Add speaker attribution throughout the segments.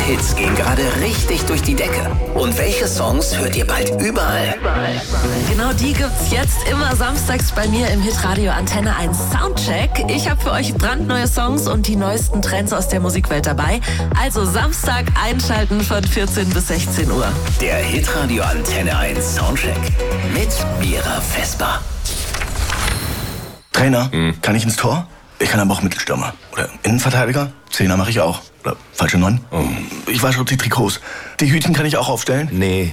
Speaker 1: Hits gehen gerade richtig durch die Decke. Und welche Songs hört ihr bald überall?
Speaker 2: Genau die gibt's jetzt immer samstags bei mir im Hitradio Antenne 1 Soundcheck. Ich habe für euch brandneue Songs und die neuesten Trends aus der Musikwelt dabei. Also Samstag einschalten von 14 bis 16 Uhr.
Speaker 1: Der Hitradio Antenne 1 Soundcheck mit Mira Vesper.
Speaker 3: Trainer, kann ich ins Tor? Ich kann aber auch Mittelstürmer. Oder Innenverteidiger? Zehner mache ich auch. Oder falsche 9. Ich wasche die Trikots. Die Hütchen kann ich auch aufstellen?
Speaker 4: Nee.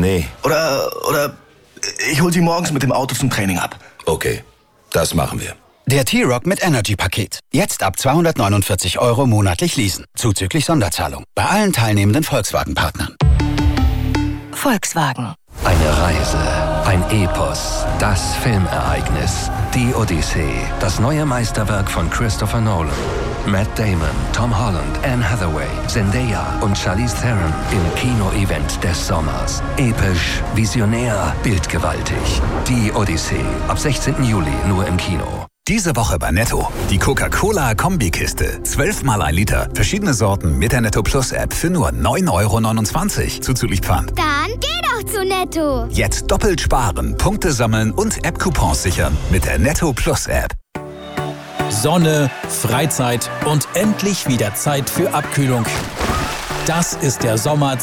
Speaker 3: Oder ich hol sie morgens mit dem Auto zum Training ab.
Speaker 4: Okay, das machen wir.
Speaker 5: Der T-Rock mit Energy-Paket. Jetzt ab 249 € monatlich leasen. Zuzüglich Sonderzahlung. Bei allen teilnehmenden Volkswagen-Partnern.
Speaker 2: Volkswagen.
Speaker 6: Eine Reise, ein Epos, das Filmereignis. Die Odyssee, das neue Meisterwerk von Christopher Nolan. Matt Damon, Tom Holland, Anne Hathaway, Zendaya und Charlize Theron im Kino-Event des Sommers. Episch, visionär, bildgewaltig. Die Odyssee, ab 16. Juli nur im Kino.
Speaker 7: Diese Woche bei Netto. Die Coca-Cola-Kombikiste. 12 mal 1 Liter. Verschiedene Sorten mit der Netto Plus App für nur 9,29 € zuzüglich Pfand.
Speaker 8: Dann geh doch zu Netto.
Speaker 7: Jetzt doppelt sparen, Punkte sammeln und App-Coupons sichern mit der Netto Plus App.
Speaker 9: Sonne, Freizeit und endlich wieder Zeit für Abkühlung. Das ist der Sommer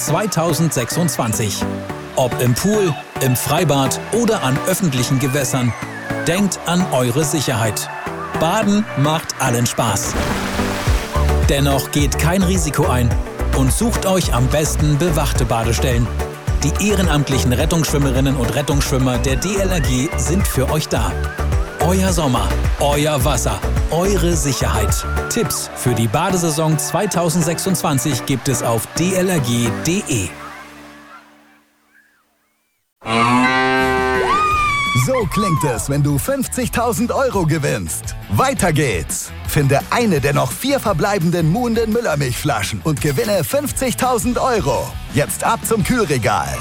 Speaker 9: 2026. Ob im Pool, im Freibad oder an öffentlichen Gewässern. Denkt an eure Sicherheit. Baden macht allen Spaß. Dennoch geht kein Risiko ein und sucht euch am besten bewachte Badestellen. Die ehrenamtlichen Rettungsschwimmerinnen und Rettungsschwimmer der DLRG sind für euch da. Euer Sommer, euer Wasser, eure Sicherheit. Tipps für die Badesaison 2026 gibt es auf dlrg.de.
Speaker 10: So klingt es, wenn du 50.000 € gewinnst. Weiter geht's. Finde eine der noch 4 verbleibenden Muhnden Müllermilchflaschen und gewinne 50.000 €. Jetzt ab zum Kühlregal.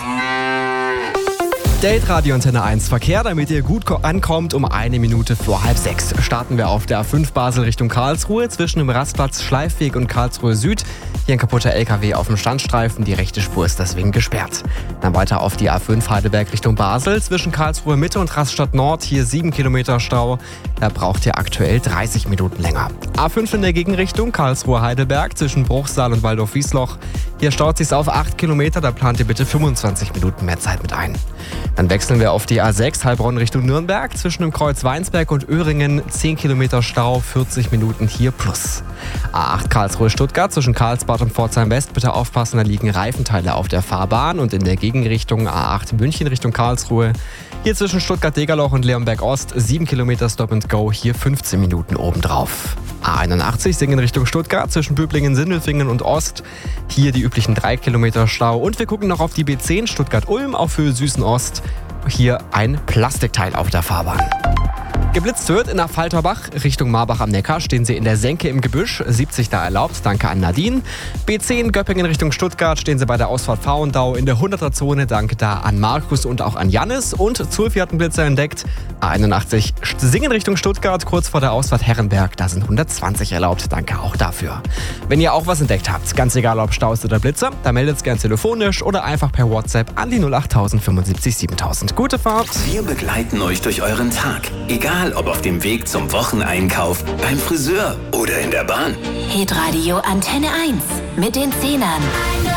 Speaker 11: Date Radio Antenne 1 Verkehr, damit ihr gut ankommt. Um 1 Minute vor 5:30 starten wir auf der A5 Basel Richtung Karlsruhe zwischen dem Rastplatz Schleifweg und Karlsruhe Süd. Hier ein kaputter LKW auf dem Standstreifen, die rechte Spur ist deswegen gesperrt. Dann weiter auf die A5 Heidelberg Richtung Basel zwischen Karlsruhe Mitte und Rastatt Nord. Hier 7 Kilometer Stau, da braucht ihr aktuell 30 Minuten länger. A5 in der Gegenrichtung Karlsruhe Heidelberg zwischen Bruchsal und Waldorf-Wiesloch. Hier staut sich's auf 8 Kilometer, da plant ihr bitte 25 Minuten mehr Zeit mit ein. Dann wechseln wir auf die A6 Heilbronn Richtung Nürnberg. Zwischen dem Kreuz Weinsberg und Öhringen 10 Kilometer Stau, 40 Minuten hier plus. A8 Karlsruhe Stuttgart zwischen Karlsbad und Pforzheim West. Bitte aufpassen, da liegen Reifenteile auf der Fahrbahn. Und in der Gegenrichtung A8 München Richtung Karlsruhe. Hier zwischen Stuttgart-Degerloch und Leonberg Ost 7 Kilometer Stop and Go, hier 15 Minuten obendrauf. A81 Singen Richtung Stuttgart zwischen Böblingen, Sindelfingen und Ost. Hier die üblichen 3 Kilometer Stau. Und wir gucken noch auf die B10 Stuttgart-Ulm auf Höhe Süßen Ost. Hier ein Plastikteil auf der Fahrbahn. Geblitzt wird in der Falterbach Richtung Marbach am Neckar. Stehen Sie in der Senke im Gebüsch. 70 da erlaubt. Danke an Nadine. B10 Göppingen Richtung Stuttgart. Stehen Sie bei der Ausfahrt Pfauendau in der 100er-Zone. Danke da an Markus und auch an Jannis. Und 12 hatten Blitzer entdeckt. A81 Singen Richtung Stuttgart. Kurz vor der Ausfahrt Herrenberg. Da sind 120 erlaubt. Danke auch dafür. Wenn ihr auch was entdeckt habt, ganz egal ob Staus oder Blitzer, dann meldet es gern telefonisch oder einfach per WhatsApp an die 08000 75 7000. Gute Fahrt.
Speaker 1: Wir begleiten euch durch euren Tag. Egal ob auf dem Weg zum Wocheneinkauf, beim Friseur oder in der Bahn.
Speaker 2: Hitradio Antenne 1 mit den Zehnern.